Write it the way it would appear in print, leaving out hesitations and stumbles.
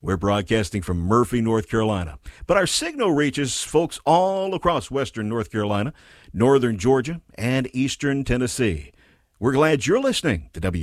We're broadcasting from Murphy, North Carolina. But our signal reaches folks all across western North Carolina, northern Georgia, and eastern Tennessee. We're glad you're listening to